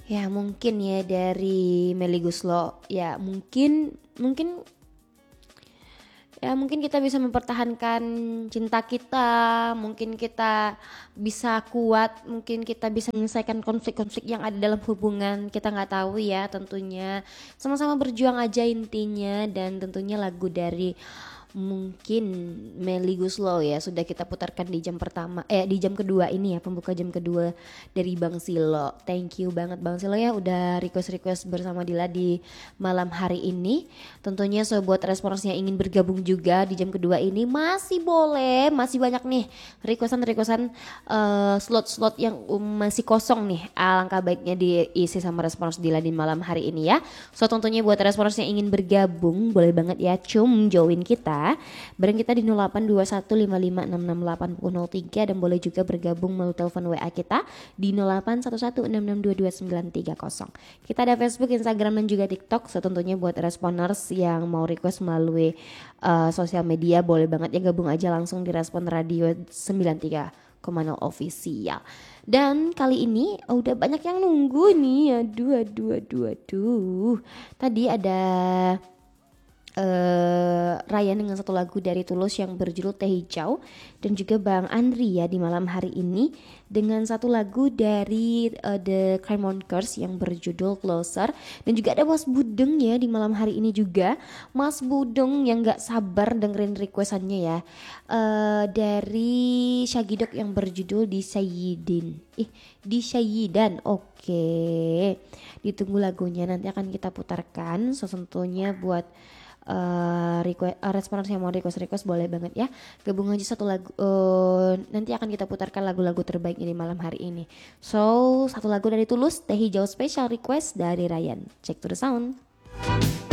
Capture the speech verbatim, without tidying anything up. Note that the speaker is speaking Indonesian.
Ya mungkin ya dari Melly Goeslaw. Ya mungkin mungkin ya mungkin kita bisa mempertahankan cinta kita, mungkin kita bisa kuat, mungkin kita bisa menyelesaikan konflik-konflik yang ada dalam hubungan. Kita nggak tahu ya, tentunya sama-sama berjuang aja intinya. Dan tentunya lagu dari mungkin Melly Goeslaw ya sudah kita putarkan di jam pertama eh di jam kedua ini ya, pembuka jam kedua dari Bang Silo. Thank you banget Bang Silo ya udah request-request bersama Dila di malam hari ini. Tentunya so buat responsnya ingin bergabung juga di jam kedua ini masih boleh, masih banyak nih requestan-requestan uh, slot-slot yang um, masih kosong nih. Alangkah baiknya diisi sama respons Dila di malam hari ini ya. So tentunya buat responsnya ingin bergabung boleh banget ya cum join kita bareng kita di nol delapan dua satu lima lima enam enam delapan nol tiga dan boleh juga bergabung melalui telepon W A kita di nol delapan satu satu enam enam dua dua sembilan tiga nol. Kita ada Facebook, Instagram dan juga TikTok. So tentunya buat responers yang mau request melalui uh, sosial media boleh banget ya gabung aja langsung di Respon Radio sembilan tiga koma nol official. Dan kali ini oh, udah banyak yang nunggu nih. Aduh aduh aduh aduh. Tadi ada Uh, Ryan dengan satu lagu dari Tulus yang berjudul Teh Hijau, dan juga Bang Andri ya di malam hari ini dengan satu lagu dari uh, The Crimonkers yang berjudul Closer, dan juga ada Mas Budeng ya di malam hari ini juga. Mas Budeng yang gak sabar dengerin requestannya ya, uh, dari Syagidok yang berjudul Di Sayyidin ih Di Sayyidan. Oke okay. Ditunggu lagunya, nanti akan kita putarkan. So tentunya buat Uh, request, uh, respons yang mau request request boleh banget ya gabung aja satu lagu, uh, nanti akan kita putarkan lagu-lagu terbaik di malam hari ini. So satu lagu dari Tulus, Teh Hijau special request dari Ryan. Check to the sound.